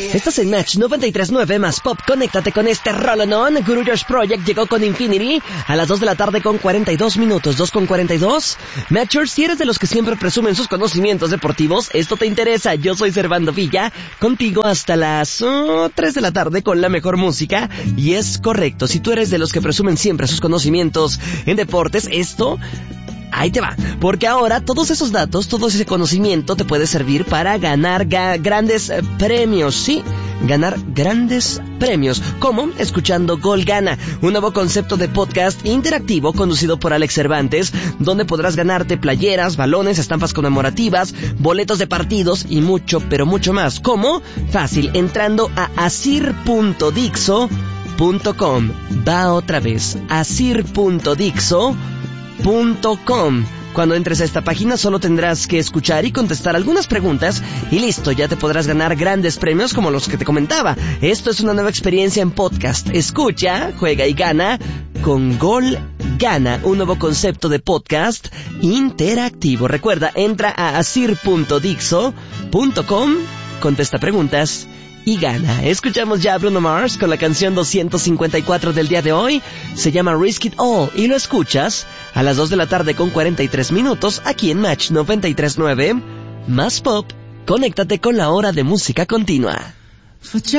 Estás en Match 93.9 más Pop. Conéctate con este rolonón. Guru Josh Project llegó con Infinity a las 2 de la tarde con 42 minutos. 2:42. Matchers, si eres de los que siempre presumen sus conocimientos deportivos, esto te interesa. Yo soy Servando Villa, contigo hasta las 3 de la tarde con la mejor música. Y es correcto, si tú eres de los que presumen siempre sus conocimientos en deportes, esto... ahí te va, porque ahora todos esos datos, todo ese conocimiento te puede servir para ganar grandes premios, ¿sí? Ganar grandes premios. ¿Cómo? Escuchando Gol Gana, un nuevo concepto de podcast interactivo conducido por Alex Cervantes, donde podrás ganarte playeras, balones, estampas conmemorativas, boletos de partidos y mucho, pero mucho más. ¿Cómo? Fácil, entrando a asir.dixo.com. Va otra vez, asir.dixo.com. Cuando entres a esta página solo tendrás que escuchar y contestar algunas preguntas y listo, ya te podrás ganar grandes premios como los que te comentaba. Esto es una nueva experiencia en podcast. Escucha, juega y gana con Gol Gana, un nuevo concepto de podcast interactivo. Recuerda, entra a asir.dixo.com, contesta preguntas y gana. Escuchamos ya a Bruno Mars con la canción 254 del día de hoy. Se llama Risk It All y lo escuchas a las 2 de la tarde con 43 minutos aquí en Match 93.9 más Pop. Conéctate con la hora de música continua.